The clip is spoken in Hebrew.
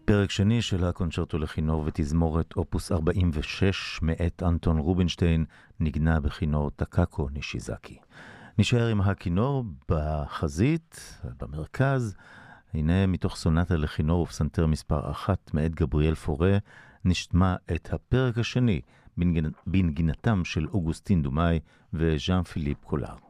פרק שני של הקונצ'רטו לכינור ותזמורת אופוס 46 מאת אנטון רובינשטיין, נגנה בכינור טקאקו נישיזקי. נשאר עם הכינור בחזית, במרכז. הנה מתוך סונטה לכינור ופסנתר מספר 1 מאת גבריאל פורה, נשמע את הפרק השני בנגינתם של אוגוסטין דומאי וז'אן פיליפ קולר.